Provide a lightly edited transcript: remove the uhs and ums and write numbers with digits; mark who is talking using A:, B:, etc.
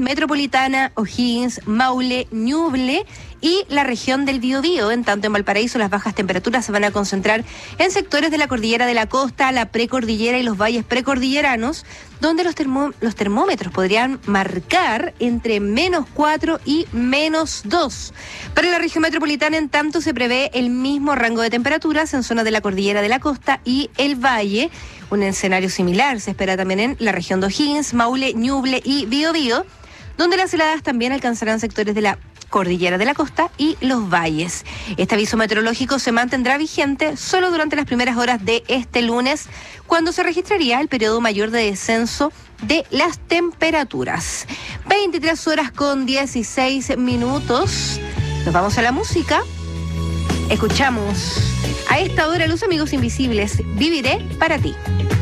A: metropolitana, O'Higgins, Maule, Ñuble y la región del Biobío. En tanto, en Valparaíso las bajas temperaturas se van a concentrar en sectores de la cordillera de la costa, la precordillera y los valles precordilleranos, donde los termómetros podrían marcar entre -4 y -2. Para la región metropolitana, en tanto, se prevé el mismo rango de temperaturas en zonas de la cordillera de la costa y el valle. Un escenario similar se espera también en la región de O'Higgins, Maule, Ñuble y Biobío, donde las heladas también alcanzarán sectores de la cordillera de la costa y los valles. Este aviso meteorológico se mantendrá vigente solo durante las primeras horas de este lunes, cuando se registraría el periodo mayor de descenso de las temperaturas. 23:16. Nos vamos a la música. Escuchamos a esta hora Los Amigos Invisibles, Viviré para ti.